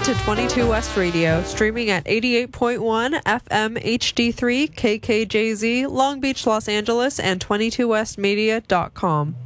to 22 West Radio, streaming at 88.1 FM HD3 KKJZ, Long Beach, Los Angeles, and 22westmedia.com.